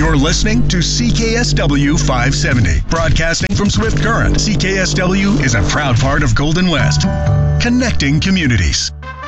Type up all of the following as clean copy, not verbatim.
You're listening to CKSW 570, broadcasting from Swift Current. CKSW is a proud part of Golden West, connecting communities.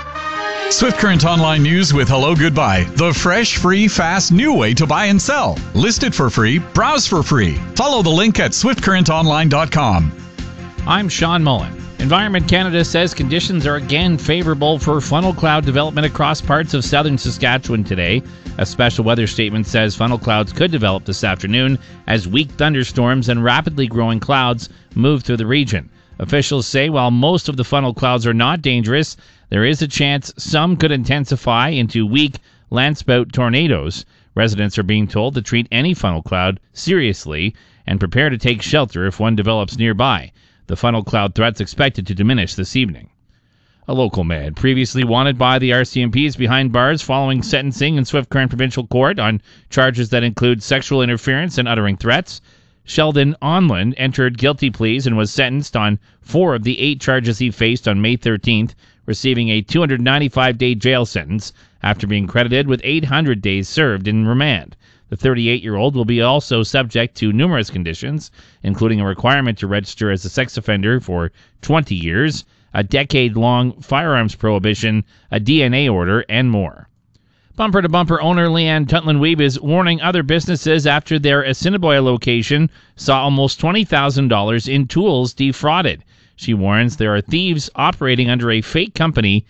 Swift Current Online News with Hello Goodbye, the fresh, free, fast, new way to buy and sell. List it for free, browse for free. Follow the link at swiftcurrentonline.com. I'm Sean Mullen. Environment Canada says conditions are again favorable for funnel cloud development across parts of southern Saskatchewan today. A special weather statement says funnel clouds could develop this afternoon as weak thunderstorms and rapidly growing clouds move through the region. Officials say while most of the funnel clouds are not dangerous, there is a chance some could intensify into weak landspout tornadoes. Residents are being told to treat any funnel cloud seriously and prepare to take shelter if one develops nearby. The funnel cloud threat's expected to diminish this evening. A local man previously wanted by the RCMP is behind bars following sentencing in Swift Current Provincial Court on charges that include sexual interference and uttering threats. Sheldon Onland entered guilty pleas and was sentenced on 4 of the 8 charges he faced on May 13th, receiving a 295-day jail sentence after being credited with 800 days served in remand. The 38-year-old will be also subject to numerous conditions, including a requirement to register as a sex offender for 20 years, a decade-long firearms prohibition, a DNA order, and more. Bumper to Bumper owner Leanne Tutland-Weeb is warning other businesses after their Assiniboia location saw almost $20,000 in tools defrauded. She warns there are thieves operating under a fake company,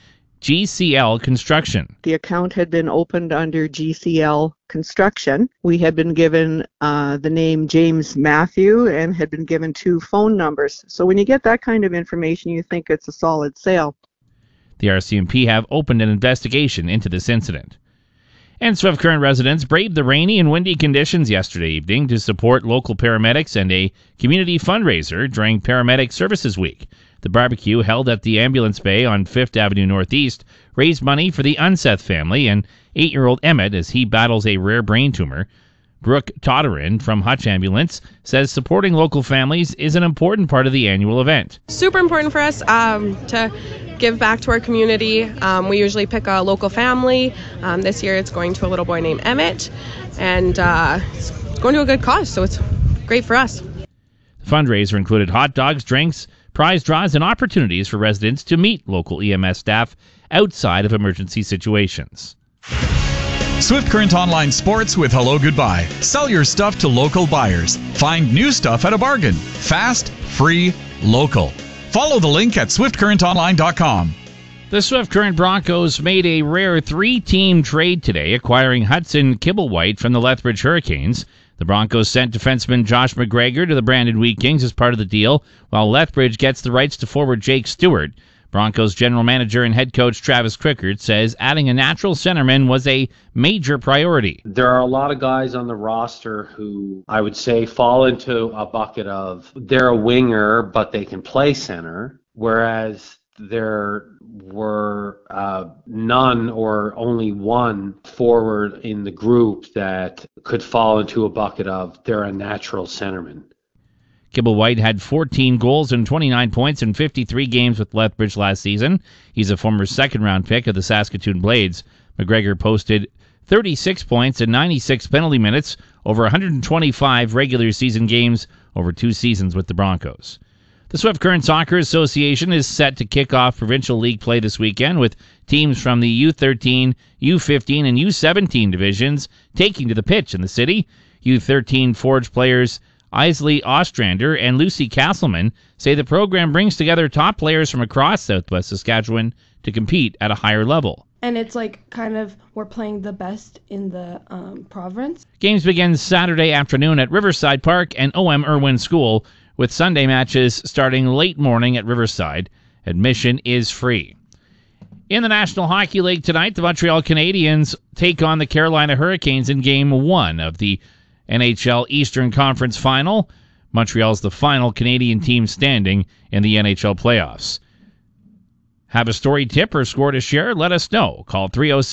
GCL Construction. The account had been opened under GCL Construction. We had been given the name James Matthew and had been given 2 phone numbers. So when you get that kind of information, you think it's a solid sale. The RCMP have opened an investigation into this incident. And Swift Current residents braved the rainy and windy conditions yesterday evening to support local paramedics and a community fundraiser during Paramedic Services Week. The barbecue held at the Ambulance Bay on 5th Avenue Northeast raised money for the Unseth family and 8-year-old Emmett as he battles a rare brain tumor. Brooke Totterin from Hutch Ambulance says supporting local families is an important part of the annual event. Super important for us to give back to our community. We usually pick a local family. This year it's going to a little boy named Emmett, and it's going to a good cause, so it's great for us. The fundraiser included hot dogs, drinks, prize draws, and opportunities for residents to meet local EMS staff outside of emergency situations. Swift Current Online Sports with Hello Goodbye. Sell your stuff to local buyers. Find new stuff at a bargain. Fast, free, local. Follow the link at swiftcurrentonline.com. The Swift Current Broncos made a rare 3-team trade today, acquiring Hudson Kibblewhite from the Lethbridge Hurricanes. The Broncos sent defenseman Josh McGregor to the Brandon Wheat Kings as part of the deal, while Lethbridge gets the rights to forward Jake Stewart. Broncos general manager and head coach Travis Crickard says adding a natural centerman was a major priority. There are a lot of guys on the roster who I would say fall into a bucket of they're a winger, but they can play center, whereas there were none or only one forward in the group that could fall into a bucket of they're a natural centerman. Kibblewhite had 14 goals and 29 points in 53 games with Lethbridge last season. He's a former second-round pick of the Saskatoon Blades. McGregor posted 36 points and 96 penalty minutes over 125 regular season games over 2 seasons with the Broncos. The Swift Current Soccer Association is set to kick off Provincial League play this weekend with teams from the U13, U15, and U17 divisions taking to the pitch in the city. U13 Forge players Isley Ostrander and Lucy Castleman say the program brings together top players from across Southwest Saskatchewan to compete at a higher level. And it's like kind of we're playing the best in the province. Games begin Saturday afternoon at Riverside Park and O.M. Irwin School, with Sunday matches starting late morning at Riverside. Admission is free. In the National Hockey League tonight, the Montreal Canadiens take on the Carolina Hurricanes in Game 1 of the NHL Eastern Conference Final. Montreal's the final Canadian team standing in the NHL playoffs. Have a story, tip, or score to share? Let us know. Call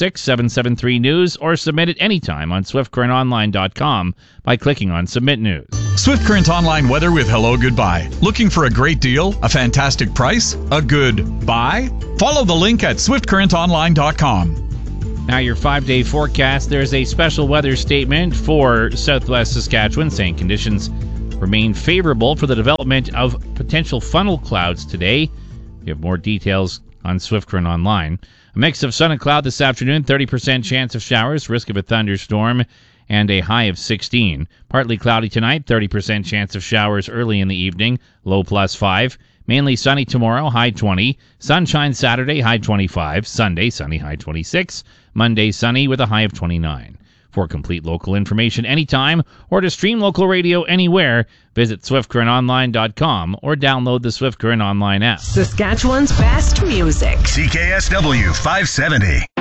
306-773-NEWS or submit it anytime on SwiftCurrentOnline.com by clicking on Submit News. Swift Current Online weather with Hello Goodbye. Looking for a great deal? A fantastic price? A good buy? Follow the link at SwiftCurrentOnline.com. Now your 5-day forecast. There's a special weather statement for southwest Saskatchewan saying conditions remain favorable for the development of potential funnel clouds today. We have more details on Swift Current Online. A mix of sun and cloud this afternoon, 30% chance of showers, risk of a thunderstorm, and a high of 16. Partly cloudy tonight, 30% chance of showers early in the evening, low +5. Mainly sunny tomorrow, high 20. Sunshine Saturday, high 25. Sunday, sunny, high 26. Monday, sunny with a high of 29. For complete local information anytime or to stream local radio anywhere, visit swiftcurrentonline.com or download the Swift Current Online app. Saskatchewan's best music. CKSW 570.